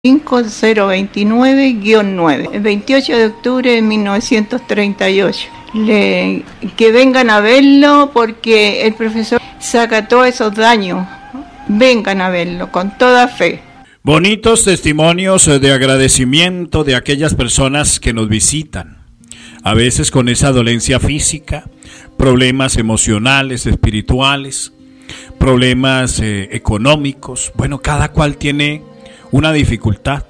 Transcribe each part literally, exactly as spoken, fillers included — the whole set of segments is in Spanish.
cinco cero veintinueve guión nueve, el veintiocho de octubre de mil novecientos treinta y ocho. Le, que vengan a verlo porque el profesor saca todos esos daños. Vengan a verlo con toda fe. Bonitos testimonios de agradecimiento de aquellas personas que nos visitan, a veces con esa dolencia física, problemas emocionales, espirituales, problemas eh, económicos. Bueno, cada cual tiene una dificultad.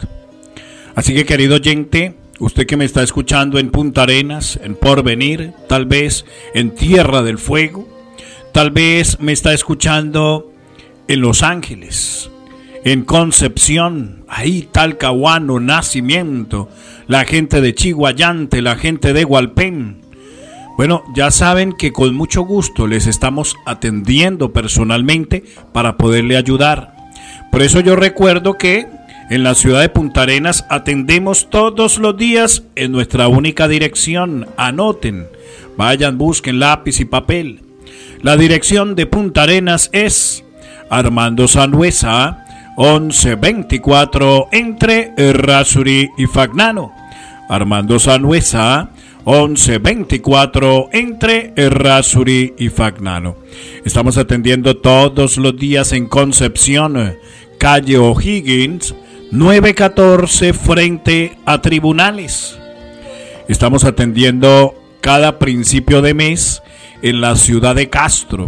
Así que, querido oyente, usted que me está escuchando en Punta Arenas, en Porvenir, tal vez en Tierra del Fuego, tal vez me está escuchando en Los Ángeles, en Concepción, ahí Talcahuano, Nacimiento, la gente de Chiguayante, la gente de Hualpén. Bueno, ya saben que con mucho gusto les estamos atendiendo personalmente para poderle ayudar. Por eso yo recuerdo que en la ciudad de Punta Arenas atendemos todos los días en nuestra única dirección. Anoten, vayan, busquen lápiz y papel. La dirección de Punta Arenas es Armando Sanhueza, once veinticuatro entre Errázuri y Fagnano. Armando Sanhueza, once veinticuatro entre Errázuri y Fagnano. Estamos atendiendo todos los días en Concepción, calle O'Higgins, nueve catorce frente a Tribunales. Estamos atendiendo cada principio de mes en la ciudad de Castro.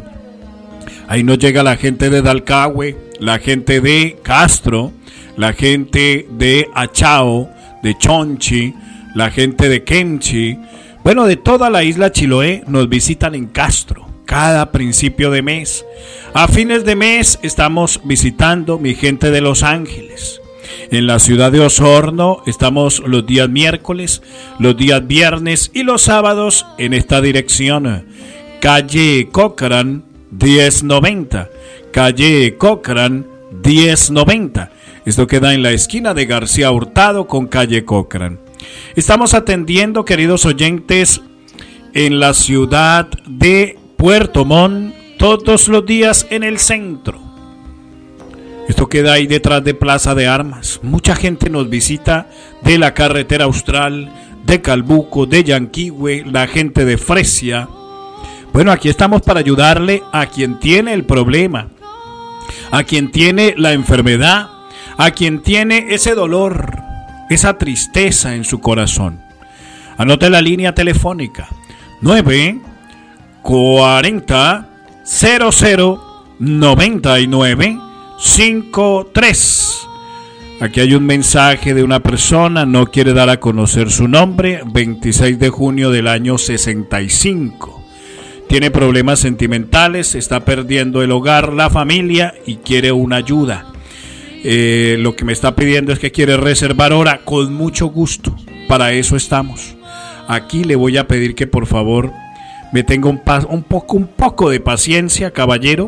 Ahí nos llega la gente de Dalcahue, la gente de Castro, la gente de Achao, de Chonchi, la gente de Kemchi. Bueno, de toda la isla Chiloé nos visitan en Castro cada principio de mes. A fines de mes estamos visitando mi gente de Los Ángeles. En la ciudad de Osorno estamos los días miércoles, los días viernes y los sábados en esta dirección. Calle Cochrane diez noventa. Calle Cochrane diez noventa. Esto queda en la esquina de García Hurtado con calle Cochrane. Estamos atendiendo, queridos oyentes, en la ciudad de Puerto Montt todos los días en el centro. Esto queda ahí detrás de Plaza de Armas. Mucha gente nos visita de la carretera austral, de Calbuco, de Yanquihue, la gente de Fresia. Bueno, aquí estamos para ayudarle a quien tiene el problema, a quien tiene la enfermedad, a quien tiene ese dolor, esa tristeza en su corazón. Anote la línea telefónica nueve cuarenta cero cero noventa y nueve cincuenta y tres. Aquí hay un mensaje de una persona, no quiere dar a conocer su nombre, veintiséis de junio del año sesenta y cinco. Tiene problemas sentimentales, está perdiendo el hogar, la familia y quiere una ayuda. Eh, lo que me está pidiendo es que quiere reservar hora. Con mucho gusto, para eso estamos. Aquí le voy a pedir que por favor me tenga un, pa- un, poco, un poco de paciencia, caballero.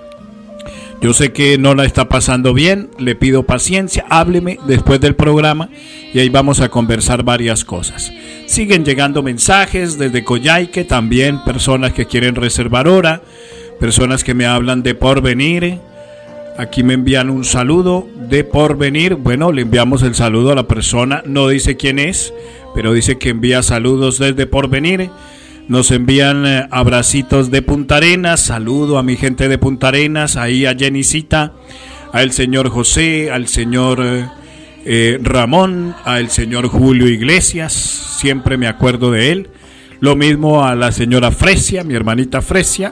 Yo sé que no la está pasando bien, le pido paciencia, hábleme después del programa y ahí vamos a conversar varias cosas. Siguen llegando mensajes desde Coyhaique, también personas que quieren reservar hora, personas que me hablan de Porvenir. Aquí me envían un saludo de Porvenir. Bueno, le enviamos el saludo a la persona, no dice quién es, pero dice que envía saludos desde Porvenir. Nos envían eh, abracitos de Punta Arenas, saludo a mi gente de Punta Arenas, ahí a Jenicita, al señor José, al señor eh, eh, Ramón, al señor Julio Iglesias, siempre me acuerdo de él. Lo mismo a la señora Fresia, mi hermanita Fresia.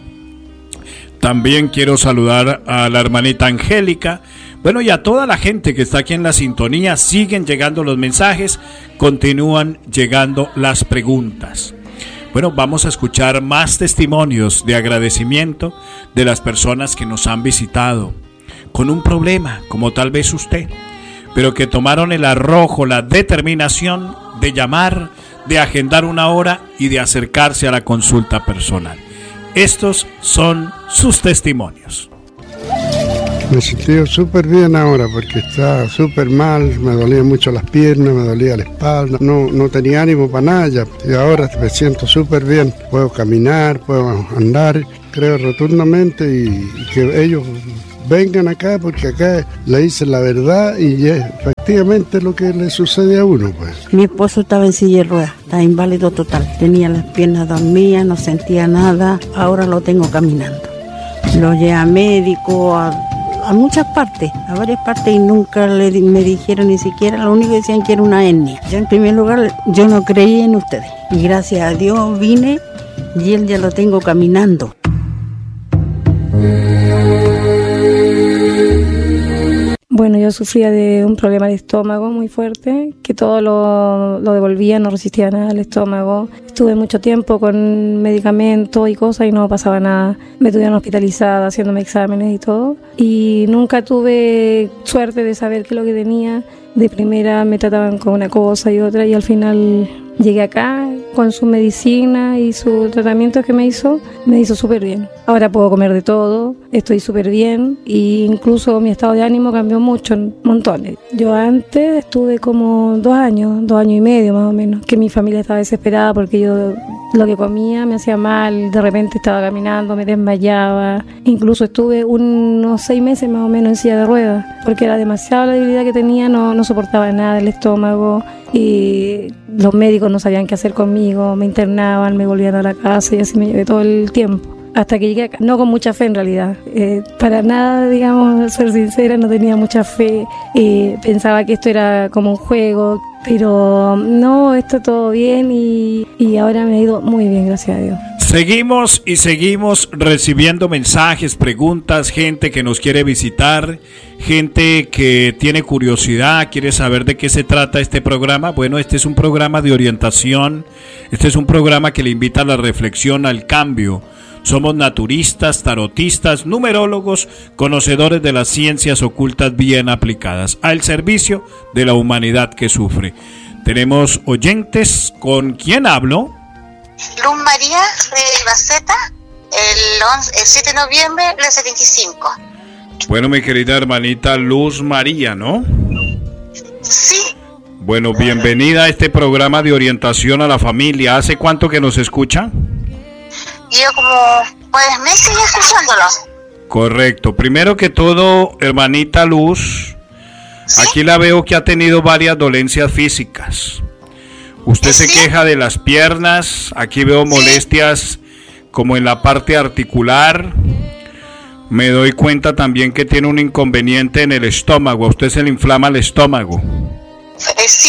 También quiero saludar a la hermanita Angélica. Bueno, y a toda la gente que está aquí en la sintonía, siguen llegando los mensajes, continúan llegando las preguntas. Bueno, vamos a escuchar más testimonios de agradecimiento de las personas que nos han visitado con un problema, como tal vez usted, pero que tomaron el arrojo, la determinación de llamar, de agendar una hora y de acercarse a la consulta personal. Estos son sus testimonios. Me sentí súper bien ahora porque estaba súper mal, me dolían mucho las piernas, me dolía la espalda, no, no tenía ánimo para nada ya, y ahora me siento súper bien, puedo caminar, puedo andar, creo rotundamente y, y que ellos vengan acá porque acá le dicen la verdad y es efectivamente lo que le sucede a uno, pues. Mi esposo estaba en silla de ruedas, estaba inválido total, tenía las piernas dormidas, no sentía nada, ahora lo tengo caminando. Lo llevé a médico, a, a muchas partes, a varias partes y nunca le, me dijeron ni siquiera, lo único que decían que era una hernia. Yo en primer lugar, yo no creí en ustedes y gracias a Dios vine y él ya lo tengo caminando. Bueno, yo sufría de un problema de estómago muy fuerte, que todo lo, lo devolvía, no resistía nada al estómago. Estuve mucho tiempo con medicamentos y cosas y no pasaba nada. Me tuvieron hospitalizada, haciéndome exámenes y todo. Y nunca tuve suerte de saber qué es lo que tenía. De primera me trataban con una cosa y otra y al final llegué acá con su medicina y su tratamiento que me hizo, me hizo súper bien. Ahora puedo comer de todo, estoy súper bien e incluso mi estado de ánimo cambió mucho, montones. Yo antes estuve como dos años, dos años y medio más o menos, que mi familia estaba desesperada porque yo lo que comía me hacía mal, de repente estaba caminando, me desmayaba. Incluso estuve unos seis meses más o menos en silla de ruedas porque era demasiada la debilidad que tenía, no, no soportaba nada del estómago y los médicos no sabían qué hacer conmigo, me internaban, me volvían a la casa y así me llevé todo el tiempo. Hasta que llegué acá, no con mucha fe en realidad, eh, para nada, digamos, ser sincera, no tenía mucha fe, eh, pensaba que esto era como un juego, pero no, está todo bien y, y ahora me ha ido muy bien, gracias a Dios. Seguimos y seguimos recibiendo mensajes, preguntas, gente que nos quiere visitar, gente que tiene curiosidad, quiere saber de qué se trata este programa. Bueno, este es un programa de orientación, este es un programa que le invita a la reflexión, al cambio. Somos naturistas, tarotistas, numerólogos, conocedores de las ciencias ocultas bien aplicadas, al servicio de la humanidad que sufre. Tenemos oyentes. ¿Con quién hablo? Luz María de Baceta, el, once, el siete de noviembre del setenta y cinco. Bueno, mi querida hermanita Luz María, ¿no? Sí. Bueno, bienvenida a este programa de orientación a la familia. ¿Hace cuánto que nos escucha? Yo como pues meses ya escuchándolo. Correcto. Primero que todo, hermanita Luz, ¿sí? Aquí la veo que ha tenido varias dolencias físicas. Usted ¿Sí? se queja de las piernas, aquí veo molestias ¿Sí? como en la parte articular. Me doy cuenta también que tiene un inconveniente en el estómago. A usted se le inflama el estómago. Eh, sí.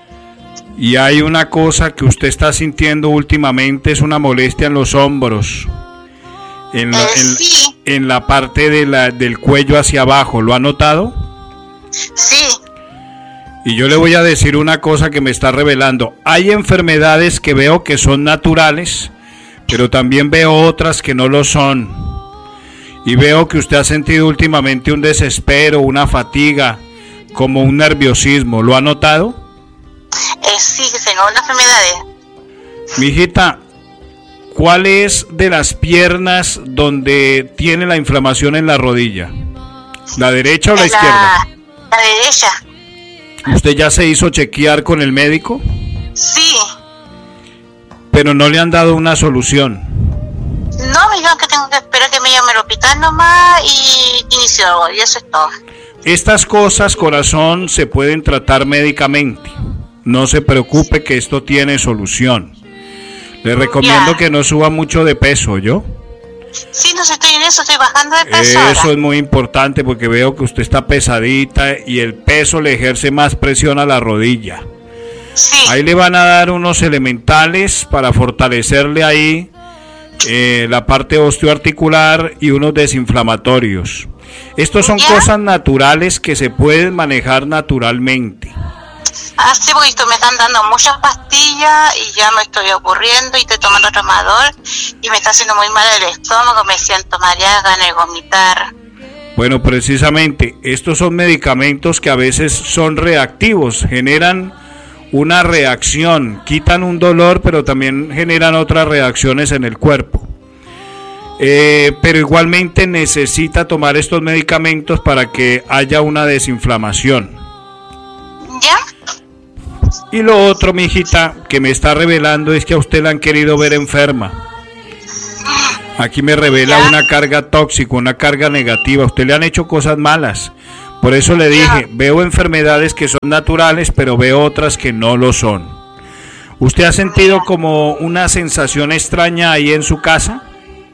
Y hay una cosa que usted está sintiendo últimamente, es una molestia en los hombros, en la, eh, en, sí. en la parte de la, del cuello hacia abajo. ¿Lo ha notado? Sí. Y yo le voy a decir una cosa que me está revelando. Hay enfermedades que veo que son naturales, pero también veo otras que no lo son. Y veo que usted ha sentido últimamente un desespero, una fatiga, como un nerviosismo. ¿Lo ha notado? Eh, sí, que tengo una enfermedad. Mijita, ¿cuál es de las piernas donde tiene la inflamación en la rodilla? ¿La derecha o la, la izquierda? La derecha. ¿Usted ya se hizo chequear con el médico? Sí. Pero no le han dado una solución. No, me dijeron que tengo que esperar que me llame al hospital nomás y inicio, y eso es todo. Estas cosas, corazón, se pueden tratar médicamente. No se preocupe que esto tiene solución. Le recomiendo ya. que no suba mucho de peso, ¿yo? Sí, no estoy en eso, estoy bajando de peso. Eso ahora. Es muy importante porque veo que usted está pesadita y el peso le ejerce más presión a la rodilla. Sí. Ahí le van a dar unos elementales para fortalecerle ahí eh, la parte osteoarticular y unos desinflamatorios. Estos son ¿Ya? cosas naturales que se pueden manejar naturalmente. Ah, sí, porque me están dando muchas pastillas y ya me estoy aburriendo y estoy tomando tramador y me está haciendo muy mal el estómago, me siento mareada, ganas de vomitar. Bueno, precisamente, estos son medicamentos que a veces son reactivos, generan una reacción, quitan un dolor, pero también generan otras reacciones en el cuerpo. Eh, pero igualmente necesita tomar estos medicamentos para que haya una desinflamación. ¿Ya? Y lo otro, mijita, que me está revelando es que a usted la han querido ver enferma. Aquí me revela ¿Ya? una carga tóxica, una carga negativa. Usted le han hecho cosas malas. Por eso le dije, Ya. veo enfermedades que son naturales, pero veo otras que no lo son. ¿Usted ha sentido Ya. como una sensación extraña ahí en su casa?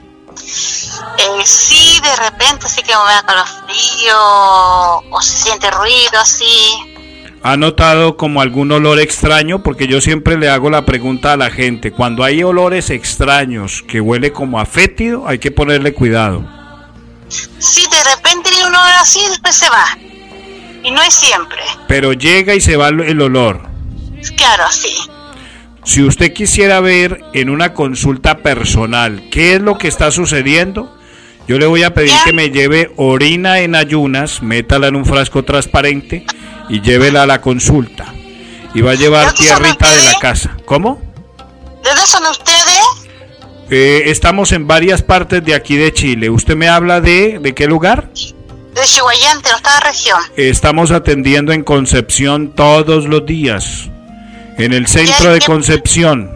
Eh, sí, de repente así que me da calofrío o se siente ruido así. ¿Ha notado como algún olor extraño? Porque yo siempre le hago la pregunta a la gente. Cuando hay olores extraños que huele como a fétido, hay que ponerle cuidado. Sí, de repente viene un olor así y después se va. Y no es siempre. Pero llega y se va el olor. Claro, sí. Si usted quisiera ver en una consulta personal qué es lo que está sucediendo, yo le voy a pedir ¿Ya? que me lleve orina en ayunas, métala en un frasco transparente y llévela a la consulta. Y va a llevar ¿De dónde son tierrita de la ustedes? casa. ¿Cómo? ¿De dónde son ustedes? Eh, estamos en varias partes de aquí de Chile. ¿Usted me habla de, de qué lugar? De Chihuayante, no está la región. Estamos atendiendo en Concepción todos los días. En el centro ¿Ya? de ¿Qué- Concepción.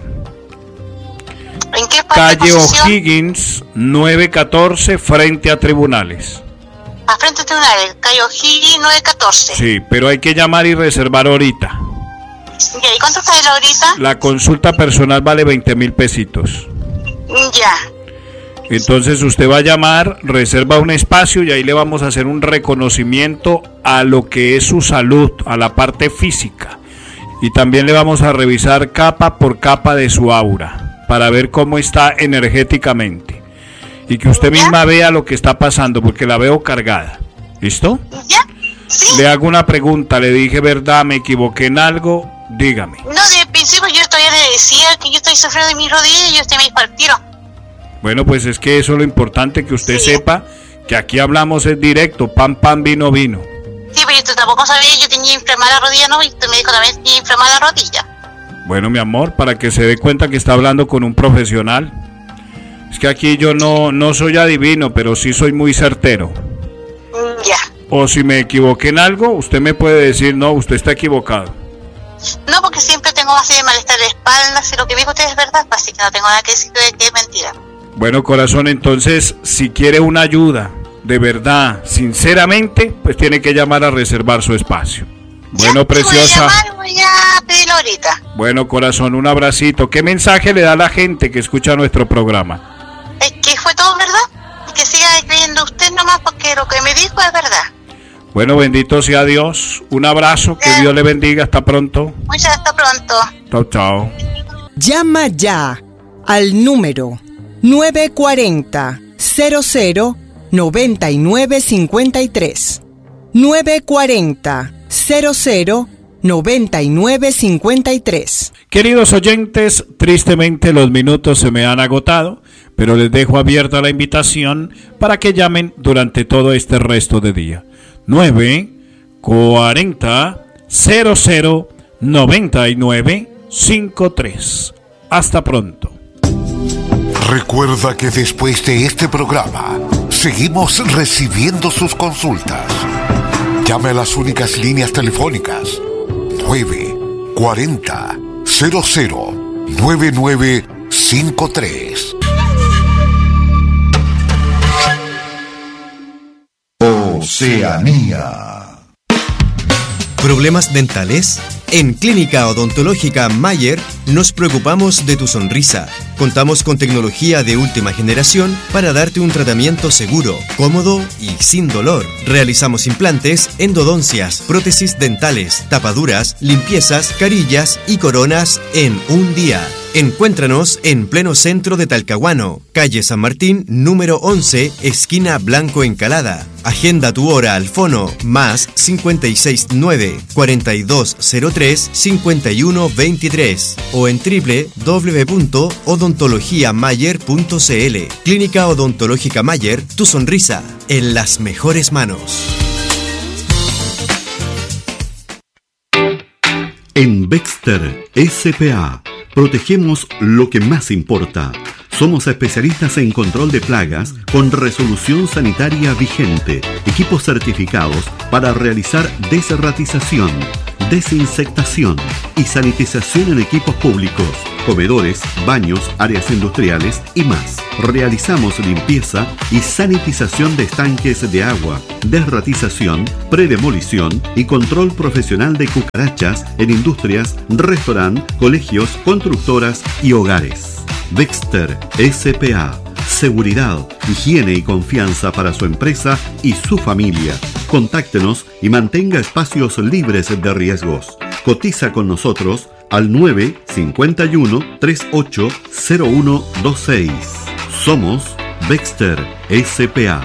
¿En qué parte Calle de Concepción? O'Higgins, nueve catorce, frente a tribunales. A frente a tribunales, calle O'Higgins nueve catorce. Sí, pero hay que llamar y reservar ahorita. Ya, ¿y cuánto está la ahorita? La consulta personal vale veinte mil pesitos. Ya. Entonces usted va a llamar, reserva un espacio y ahí le vamos a hacer un reconocimiento a lo que es su salud, a la parte física. Y también le vamos a revisar capa por capa de su aura, para ver cómo está energéticamente. Y que usted misma vea lo que está pasando, porque la veo cargada. ¿Listo? ¿Ya? Sí. Le hago una pregunta, le dije verdad, me equivoqué en algo, dígame. No, de principio yo todavía le decía que yo estoy sufriendo de mi rodilla y yo estoy me al tiro. Bueno, pues es que eso es lo importante, que usted Sí. sepa que aquí hablamos es directo, pan, pan, vino, vino. Sí, pero yo tampoco sabía, yo tenía inflamada la rodilla, ¿no? Y tu médico también tenía inflamada la rodilla. Bueno, mi amor, para que se dé cuenta que está hablando con un profesional. Es que aquí yo no, no soy adivino, pero sí soy muy certero. Mm, Ya. O si me equivoqué en algo, usted me puede decir, no, usted está equivocado. No, porque siempre tengo así de malestar de espalda, si lo que me dijo usted es verdad, así que no tengo nada que decir de que es mentira. Bueno, corazón, entonces, si quiere una ayuda, de verdad, sinceramente, pues tiene que llamar a reservar su espacio. Bueno, Ya, preciosa. Voy a llamar, voy a pedirlo ahorita. Bueno, corazón, un abracito. ¿Qué mensaje le da a la gente que escucha nuestro programa? Es que fue todo verdad. Y que siga creyendo usted nomás porque lo que me dijo es verdad. Bueno, bendito sea Dios. Un abrazo, que Ya. Dios le bendiga. Hasta pronto. Muchas hasta pronto. Chao, chao. Llama ya al número nueve cuatro cero, cero cero, nueve nueve cinco tres. nueve cuatro cero, cero cero, nueve nueve cinco tres. Queridos oyentes, tristemente los minutos se me han agotado, pero les dejo abierta la invitación para que llamen durante todo este resto de día. nueve cuarenta, cero cero, nueve nueve cinco tres. Hasta pronto. Recuerda que después de este programa seguimos recibiendo sus consultas. Llame a las únicas líneas telefónicas nueve cuarenta, cero cero, nueve nueve cinco tres. Oceanía. ¿Problemas dentales? En Clínica Odontológica Mayer nos preocupamos de tu sonrisa. Contamos con tecnología de última generación para darte un tratamiento seguro, cómodo y sin dolor. Realizamos implantes, endodoncias, prótesis dentales, tapaduras, limpiezas, carillas y coronas en un día. Encuéntranos en pleno centro de Talcahuano, calle San Martín, número once, esquina Blanco Encalada. Agenda tu hora al fono más cinco seis nueve, cuatro dos cero tres, cinco uno dos tres o en doble u doble u doble u punto odontología mayer punto c l. Clínica Odontológica Mayer, tu sonrisa en las mejores manos. En Baxter S P A protegemos lo que más importa. Somos especialistas en control de plagas con resolución sanitaria vigente, equipos certificados para realizar desratización, desinsectación y sanitización en equipos públicos. comedores, baños, áreas industriales y más. Realizamos limpieza y sanitización de estanques de agua, desratización, predemolición y control profesional de cucarachas en industrias, restaurantes, colegios, constructoras y hogares. Bexter S P A. Seguridad, higiene y confianza para su empresa y su familia. Contáctenos y mantenga espacios libres de riesgos. Cotiza con nosotros al nueve cinco uno, tres ocho cero uno dos seis. Somos Bexter S P A.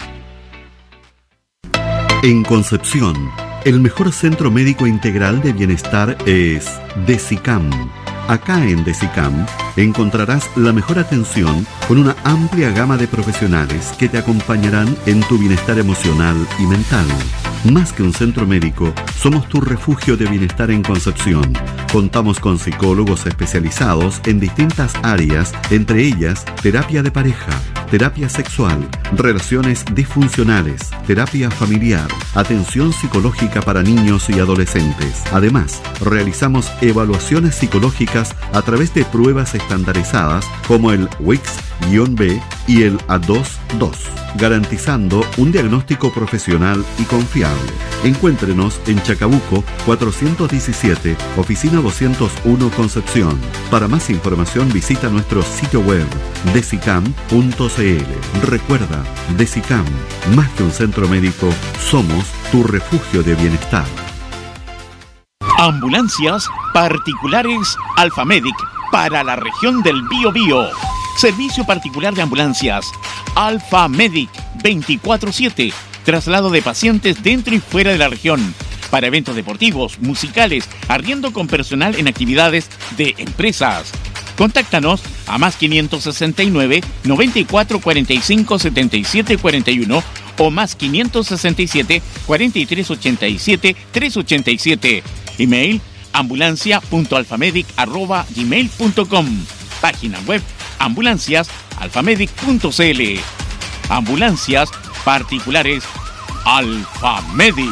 En Concepción, el mejor centro médico integral de bienestar es DESICAM. Acá en DESICAM encontrarás la mejor atención con una amplia gama de profesionales que te acompañarán en tu bienestar emocional y mental. Más que un centro médico, somos tu refugio de bienestar en Concepción. Contamos con psicólogos especializados en distintas áreas, entre ellas terapia de pareja, terapia sexual, relaciones disfuncionales, terapia familiar, atención psicológica para niños y adolescentes. Además, realizamos evaluaciones psicológicas a través de pruebas estandarizadas como el W I C S B y el A dos dos, garantizando un diagnóstico profesional y confiable. Encuéntrenos en Chacabuco cuatrocientos diecisiete, oficina doscientos uno, Concepción. Para más información visita nuestro sitio web desicam punto c l. Recuerda, DESICAM, más que un centro médico, somos tu refugio de bienestar. Ambulancias particulares Alfamedic para la región del Biobío. Servicio particular de ambulancias Alfamedic veinticuatro siete. Traslado de pacientes dentro y fuera de la región. Para eventos deportivos, musicales, arriendo con personal en actividades de empresas. Contáctanos a más quinientos sesenta y nueve, noventa y cuatro, cuarenta y cinco, setenta y siete, cuarenta y uno o más quinientos sesenta y siete, cuarenta y tres, ochenta y siete, trescientos ochenta y siete. Email ambulancia punto alfamedic arroba gmail punto com. Página web ambulancias alfamedic punto c l. Ambulancias particulares Alfamedic.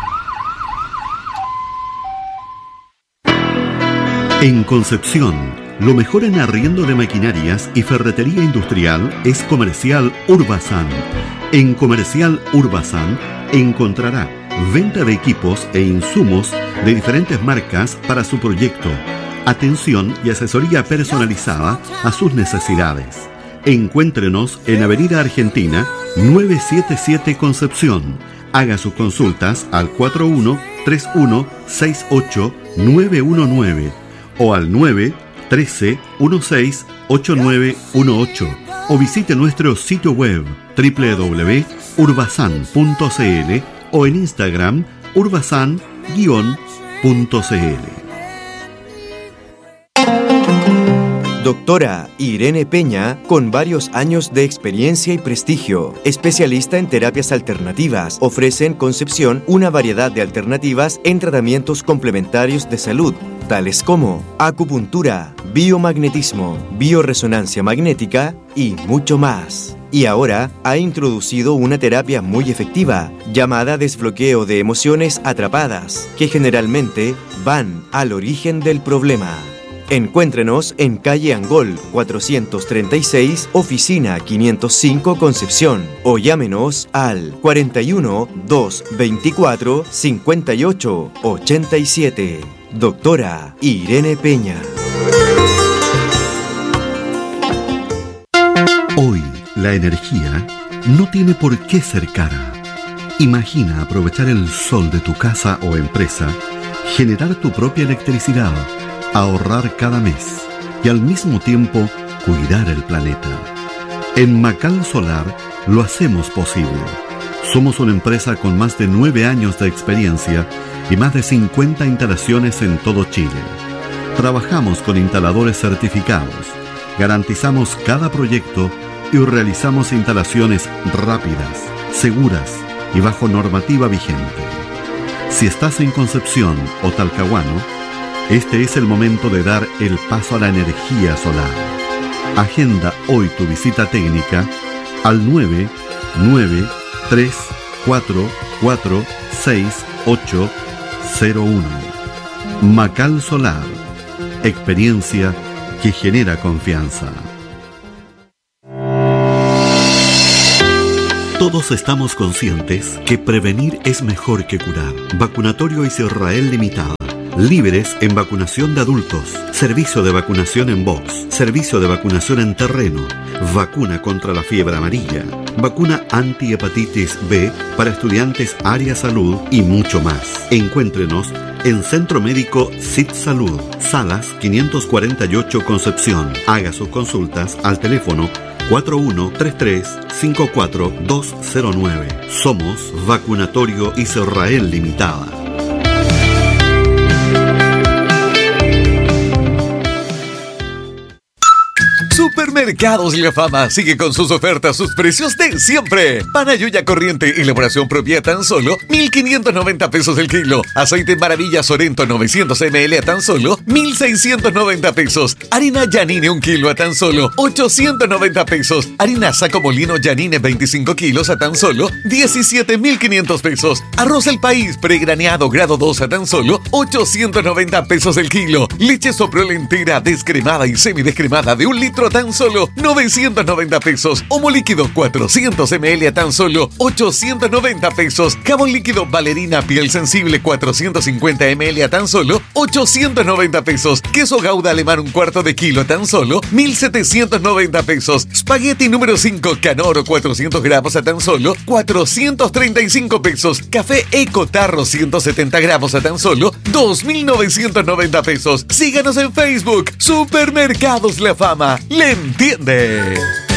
En Concepción, lo mejor en arriendo de maquinarias y ferretería industrial es Comercial Urbasan. En Comercial Urbasan encontrará venta de equipos e insumos de diferentes marcas para su proyecto, atención y asesoría personalizada a sus necesidades. Encuéntrenos en Avenida Argentina novecientos setenta y siete, Concepción. Haga sus consultas al cuatro uno tres uno seis ocho nueve uno nueve o al nueve trece dieciséis ochenta y nueve dieciocho o visite nuestro sitio web doble u doble u doble u punto urbasan punto c l o en Instagram urbasan punto c l. Doctora Irene Peña, con varios años de experiencia y prestigio, especialista en terapias alternativas, ofrece en Concepción una variedad de alternativas en tratamientos complementarios de salud, tales como acupuntura, biomagnetismo, bioresonancia magnética y mucho más. Y ahora ha introducido una terapia muy efectiva llamada desbloqueo de emociones atrapadas, que generalmente van al origen del problema. Encuéntrenos en calle Angol cuatrocientos treinta y seis, oficina quinientos cinco, Concepción, o llámenos al cuarenta y uno, doscientos veinticuatro, cincuenta y ocho, ochenta y siete. Doctora Irene Peña. Hoy, la energía no tiene por qué ser cara. Imagina aprovechar el sol de tu casa o empresa, generar tu propia electricidad, ahorrar cada mes y al mismo tiempo cuidar el planeta. En Macal Solar lo hacemos posible. Somos una empresa con más de nueve años de experiencia y más de cincuenta instalaciones en todo Chile. Trabajamos con instaladores certificados, garantizamos cada proyecto y realizamos instalaciones rápidas, seguras y bajo normativa vigente. Si estás en Concepción o Talcahuano, este es el momento de dar el paso a la energía solar. Agenda hoy tu visita técnica al nueve nueve tres cuatro cuatro seis ocho cero uno. Macal Solar. Experiencia que genera confianza. Todos estamos conscientes que prevenir es mejor que curar. Vacunatorio Israel Limitada. Líderes en vacunación de adultos. Servicio de vacunación en box. Servicio de vacunación en terreno. Vacuna contra la fiebre amarilla. Vacuna antihepatitis B para estudiantes área salud y mucho más. Encuéntrenos en Centro Médico C I T Salud. Salas quinientos cuarenta y ocho Concepción. Haga sus consultas al teléfono cuatro uno tres tres cinco cuatro dos cero nueve. Somos Vacunatorio Israel Limitada. Supermercados La Fama sigue con sus ofertas, sus precios de siempre. Panayuya corriente, elaboración propia, tan solo mil quinientos noventa pesos el kilo. Aceite Maravilla Sorento novecientos mililitros a tan solo mil seiscientos noventa pesos. Harina Yanine un kilo a tan solo ochocientos noventa pesos. Harina Saco Molino Yanine veinticinco kilos a tan solo diecisiete mil quinientos pesos. Arroz El País pregraneado grado dos a tan solo ochocientos noventa pesos el kilo. Leche Soprole entera, descremada y semidescremada de un litro a tan solo novecientos noventa pesos. Homo líquido cuatrocientos mililitros a tan solo ochocientos noventa pesos. Jabón líquido Valerina piel sensible cuatrocientos cincuenta mililitros a tan solo ochocientos noventa pesos. Queso Gouda alemán un cuarto de kilo a tan solo mil setecientos noventa pesos. Spaghetti número cinco Canoro cuatrocientos gramos a tan solo cuatrocientos treinta y cinco pesos. Café Eco Tarro ciento setenta gramos a tan solo dos mil novecientos noventa pesos. Síganos en Facebook. Supermercados La Fama. ¡Le entiende!